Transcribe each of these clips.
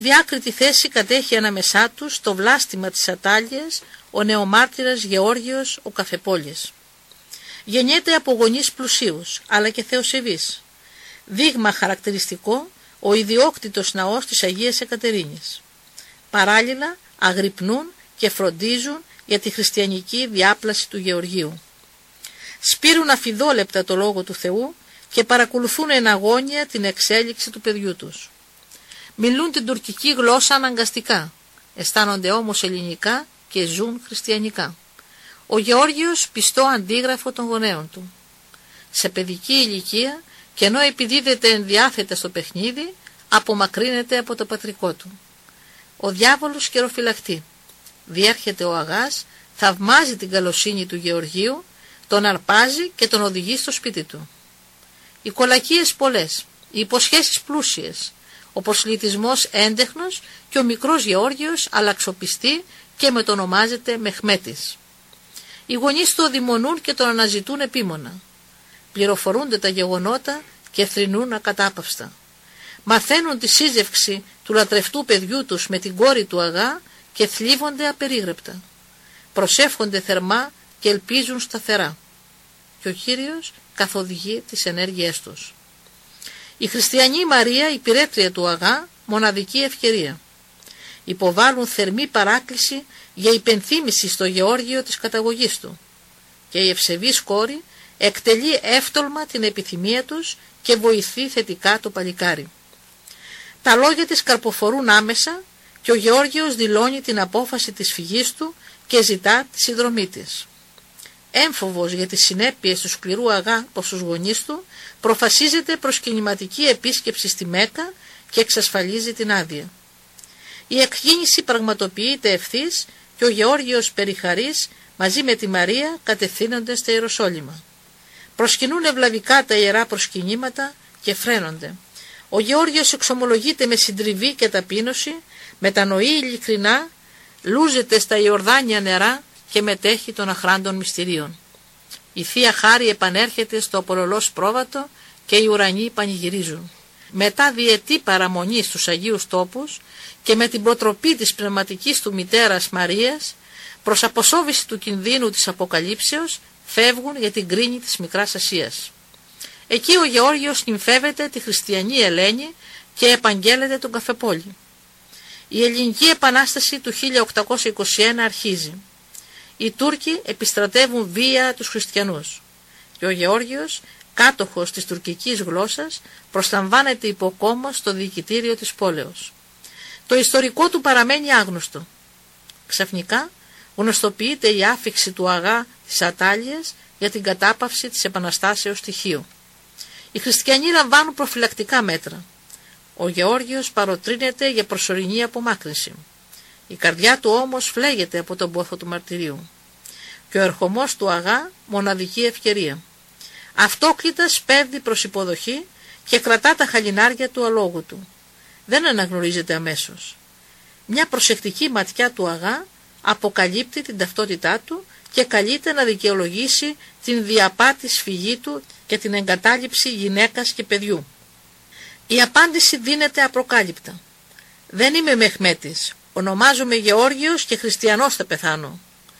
Διάκριτη θέση κατέχει ανάμεσά τους το βλάστημα της Ατάλειας ο νεομάρτυρας Γεώργιος ο Καφεπόλης. Γεννιέται από γονείς πλουσίους αλλά και θεοσεβείς. Δείγμα χαρακτηριστικό ο ιδιόκτητος ναός της Αγίας Εκατερίνης. Παράλληλα αγρυπνούν και φροντίζουν για τη χριστιανική διάπλαση του Γεωργίου. Σπείρουν αφιδόλεπτα το Λόγο του Θεού και παρακολουθούν εν αγώνια την εξέλιξη του παιδιού τους. Μιλούν την τουρκική γλώσσα αναγκαστικά, αισθάνονται όμως ελληνικά και ζουν χριστιανικά. Ο Γεώργιος πιστό αντίγραφο των γονέων του. Σε παιδική ηλικία και ενώ επιδίδεται ενδιάθετα στο παιχνίδι, απομακρύνεται από το πατρικό του. Ο διάβολος καιροφυλακτεί. Διέρχεται ο αγάς, θαυμάζει την καλοσύνη του Γεωργίου, τον αρπάζει και τον οδηγεί στο σπίτι του. Οι κολακίες πολλές, οι υποσχέσεις πλούσιες, ο προσλητισμός έντεχνος και ο μικρός Γεώργιος αλλαξοπιστεί και μετονομάζεται Μεχμέτης. Οι γονείς του αδειμονούν και τον αναζητούν επίμονα. Πληροφορούνται τα γεγονότα και θρηνούν ακατάπαυστα. Μαθαίνουν τη σύζευξη του λατρευτού παιδιού τους με την κόρη του αγά και θλίβονται απερίγρεπτα. Προσεύχονται θερμά και ελπίζουν σταθερά. Και ο Κύριος καθοδηγεί τις ενέργειές τους. Η χριστιανή Μαρία, υπηρέτρια του αγά, μοναδική ευκαιρία. Υποβάλλουν θερμή παράκληση για υπενθύμηση στο Γεώργιο της καταγωγής του. Και η ευσεβής κόρη εκτελεί εύτολμα την επιθυμία τους και βοηθεί θετικά το παλικάρι. Τα λόγια της καρποφορούν άμεσα και ο Γεώργιος δηλώνει την απόφαση της φυγής του και ζητά τη συνδρομή της. Έμφοβος για τις συνέπειες του σκληρού αγά προς τους γονείς του, προφασίζεται προς κινηματική επίσκεψη στη Μέκα και εξασφαλίζει την άδεια. Η εκκίνηση πραγματοποιείται ευθύς και ο Γεώργιος περιχαρής μαζί με τη Μαρία κατευθύνονται στα Ιεροσόλυμα. Προσκυνούν ευλαβικά τα ιερά προσκυνήματα και φρένονται. Ο Γεώργιος εξομολογείται με συντριβή και ταπείνωση, μετανοεί ειλικρινά, λούζεται στα Ιορδάνια νερά και μετέχει των αχράντων μυστηρίων. Η Θεία Χάρη επανέρχεται στο απολωλός πρόβατο και οι ουρανοί πανηγυρίζουν. Μετά διετή παραμονή στους Αγίους Τόπους και με την προτροπή της πνευματικής του μητέρας Μαρίας, προς αποσόβηση του κινδύνου της Αποκαλύψεως, φεύγουν για την κρίνη της Μικράς Ασίας. Εκεί ο Γεώργιος νυμφεύεται τη χριστιανή Ελένη και επαγγέλλεται τον Καφεπόλη. Η ελληνική επανάσταση του 1821 αρχίζει. Οι Τούρκοι επιστρατεύουν βία τους χριστιανούς και ο Γεώργιος, κάτοχος της τουρκικής γλώσσας, προσλαμβάνεται υποκόμμα στο διοικητήριο της πόλεως. Το ιστορικό του παραμένει άγνωστο. Ξαφνικά γνωστοποιείται η άφιξη του αγά της Ατάλειας για την κατάπαυση της επαναστάσεως στοιχείου. Οι χριστιανοί λαμβάνουν προφυλακτικά μέτρα. Ο Γεώργιος παροτρύνεται για προσωρινή απομάκρυνση. Η καρδιά του όμως φλέγεται από τον πόθο του μαρτυρίου. Και ο ερχομός του αγά μοναδική ευκαιρία. Αυτόκλητα σπέβδει προς υποδοχή και κρατά τα χαλινάρια του αλόγου του. Δεν αναγνωρίζεται αμέσως. Μια προσεκτική ματιά του αγά αποκαλύπτει την ταυτότητά του και καλείται να δικαιολογήσει την διαπάτη φυγή του και την εγκατάλειψη γυναίκας και παιδιού. Η απάντηση δίνεται απροκάλυπτα. «Δεν είμαι Μεχμέτης, ονομάζομαι Γεώργιος και χριστιανός θα πεθάνω».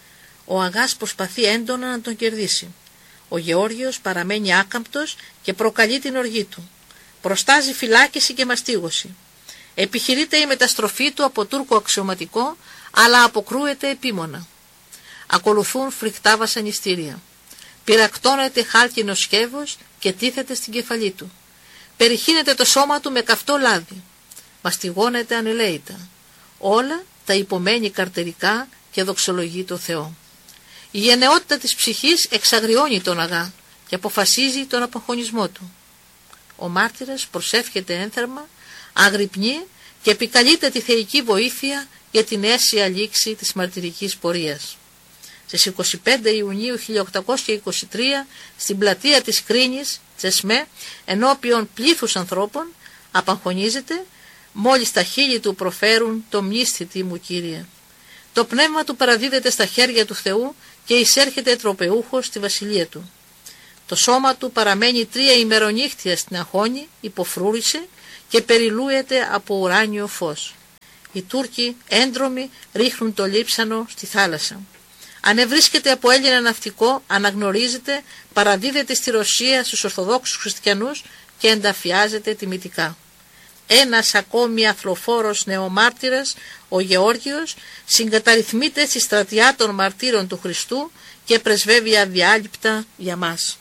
Ο αγάς προσπαθεί έντονα να τον κερδίσει. Ο Γεώργιος παραμένει άκαμπτος και προκαλεί την οργή του. Προστάζει φυλάκιση και μαστίγωση. Επιχειρείται η μεταστροφή του από Τούρκο αξιωματικό, αλλά αποκρούεται επίμονα. Ακολουθούν φρικτά βασανιστήρια. Πυρακτώνεται χάλκινο σκεύος και τίθεται στην κεφαλή του. Περιχύνεται το σώμα του με καυτό λάδι. Μαστιγώνεται ανελαίητα. Όλα τα υπομένει καρτερικά και δοξολογεί το Θεό. Η γενναιότητα της ψυχής εξαγριώνει τον αγά και αποφασίζει τον αποχωνισμό του. Ο μάρτυρας προσεύχεται ένθερμα, αγρυπνεί και επικαλείται τη θεϊκή βοήθεια για την αίσια λήξη της μαρτυρικής πορείας. Στις 25 Ιουνίου 1823 στην πλατεία της Κρίνης, Τσεσμέ, ενώπιον πλήθους ανθρώπων, απαγχωνίζεται μόλις τα χείλη του προφέρουν το «Μνήσθητη μου Κύριε». Το πνεύμα του παραδίδεται στα χέρια του Θεού και εισέρχεται τροπεούχος στη βασιλεία του. Το σώμα του παραμένει 3 ημερονύχτια στην αγχώνη, υποφρούρησε και περιλούεται από ουράνιο φως. Οι Τούρκοι έντρομοι ρίχνουν το λείψανο στη θάλασσα. Αν ευρίσκεται από Έλληνα ναυτικό, αναγνωρίζεται, παραδίδεται στη Ρωσία στους Ορθοδόξους Χριστιανούς και ενταφιάζεται τιμητικά. Ένας ακόμη αθλοφόρος νεομάρτυρας, ο Γεώργιος, συγκαταρρυθμείται στη στρατιά των μαρτύρων του Χριστού και πρεσβεύει αδιάλειπτα για μας.